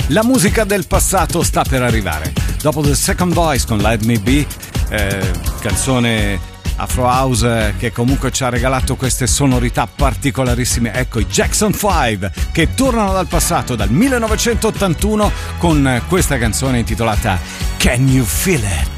La musica del passato sta per arrivare. Dopo The Second Voice con Let Me Be, canzone Afro House che comunque ci ha regalato queste sonorità particolarissime. Ecco i Jackson 5 che tornano dal passato, dal 1981, con questa canzone intitolata Can You Feel It?